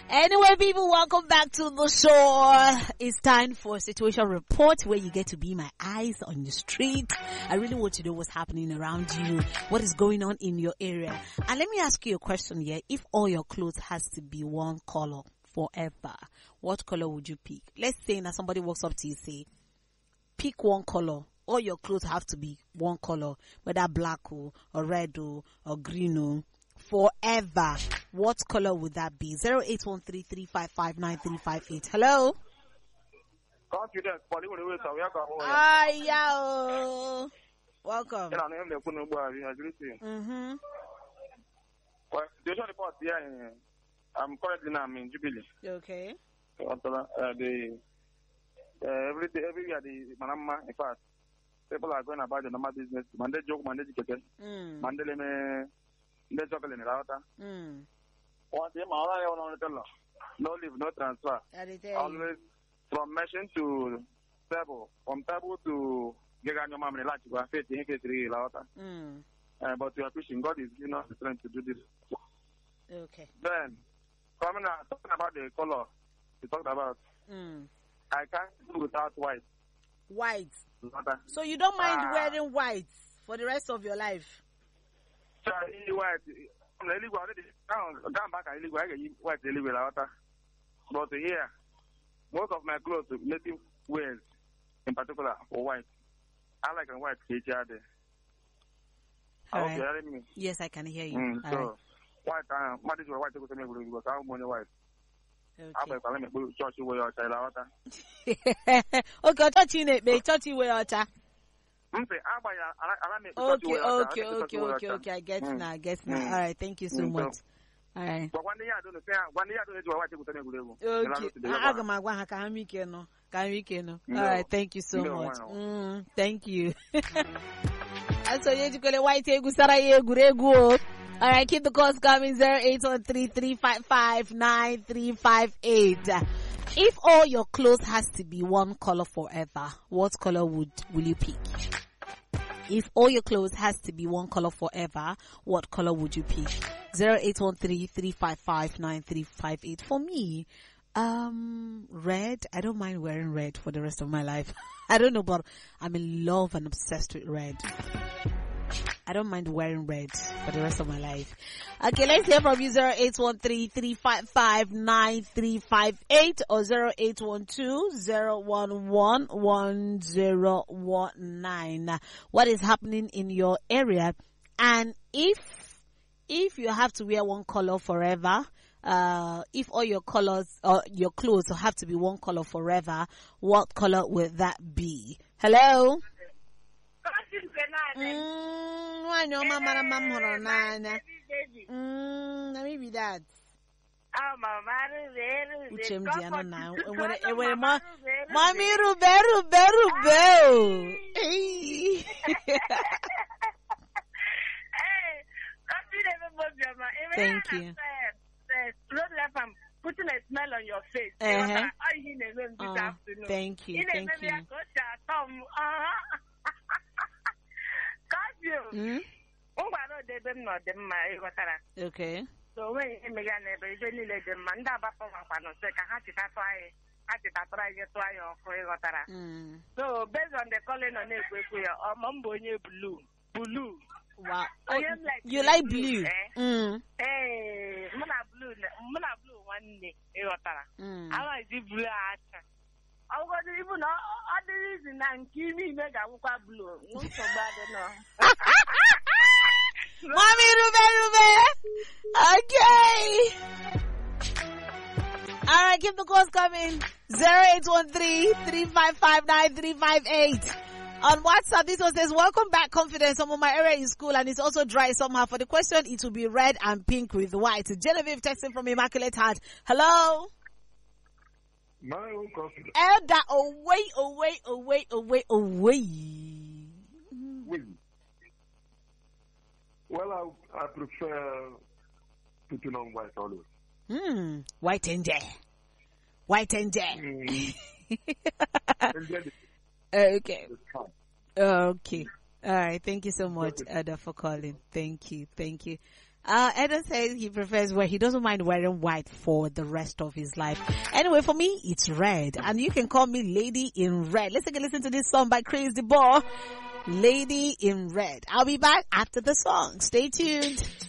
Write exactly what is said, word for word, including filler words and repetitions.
Anyway, people, welcome back to the show. It's time for a situation report where you get to be my eyes on the street. I really want to know what's happening around you, what is going on in your area. And let me ask you a question here. If all your clothes has to be one color forever, what color would you pick? Let's say now somebody walks up to you and say, pick one color. All your clothes have to be one color, whether black or, or red or, or green or forever. What color would that be? zero eight one three, three five five, nine three five eight. Hello? Confidence. Ah, yeah. Welcome. Mm-hmm. Well, the report here, I'm currently now in Jubilee. Okay. Uh, the, uh, every day, every year, the Manama, in fact, people are going about the normal business. Monday joke, Monday chicken. Monday, me, they chocolate in the router. One day, no leave, no transfer. Always from machine to table, from table to Gagano Mamma, like you are fitting three router. But we are pushing. God is giving us the strength to do this. Okay. Then, coming out, talking about the color, we talked about. Mm. I can't do without white. White. Router. So you don't mind Ah. wearing white for the rest of your life? So, white. I'm really going to down back. I live white. I live router. But here, most of my clothes, native wears, in particular, for white. I like a white H R D. I hope Alright. you're hearing me. Yes, I can hear you. Mm, All so, right. white, uh, what is your white? Because I'm going to white. I'm Okay. going to church where you're router. Okay, touch in it, babe. Touch in where you're at. Okay, Okay, okay, okay, okay, okay. I get Mm. now. I get now. Mm. All right. Thank you so Mm, so- much. All right. But one day I don't know. One day I don't know what to do. Okay. Aga magwa ha ka ha mi ke no. Ka mi ke no. All right. Thank you so No, much. wow. Mm, thank you. Aso ye jikole white egu sara ye eguregu o. All right, keep the calls coming. zero eight one three, three five five, nine three five eight. If all your clothes has to be one color forever, what color would will you pick? If all your clothes has to be one color forever, what color would you pick? zero eight one three, three five five, nine three five eight. For me, um, red. I don't mind wearing red for the rest of my life. I don't know, but I'm in love and obsessed with red. I don't mind wearing red for the rest of my life. Okay, let's hear from you. zero eight one three, three five five, nine three five eight or zero eight one two, zero one one, one zero one nine. What is happening in your area? And if if you have to wear one color forever, uh, if all your colors or your clothes have to be one color forever, what color would that be? Hello? Mm, why no mama na mama horo nanya. Mm, na maybe that. Uchem diano na. Ewe ewe ma. Mami rube rube rube. Hey. Thank you. Putting a smell on your face. Uh-huh. Oh, Oh, thank you, thank you. Mm? Okay. So when you make an every Manda Bapa Mm. So based on the calling on it, we are Mambo blue. Blue. Wow. I Oh, am like you like blue? eh? Mm. Hey, Muna blue, Muna blue one day. Mm. I like the blue. I was even other reason and give me mega blue. Not so bad enough. Mommy Rube Rube. Okay. All right, keep the calls coming. zero eight one three, three five five, nine three five eight. On WhatsApp, this one says, welcome back, Confidence. Some of my area is cool and it's also dry somehow. For the question, it will be red and pink with white. Genevieve texting from Immaculate Heart. Hello? My own confidence. Elder, away, away, away, away, away. Will. Well, I, I prefer putting on white always. Hmm, white and jet. White and jet. Mm. Okay. Okay. All right. Thank you so much, Ada, for calling. Thank you. Thank you. Uh, Eden says he prefers where he doesn't mind wearing white for the rest of his life. Anyway, for me, it's red. And you can call me Lady in Red. Let's take a listen to this song by Crazy Boy, Lady in Red. I'll be back after the song. Stay tuned.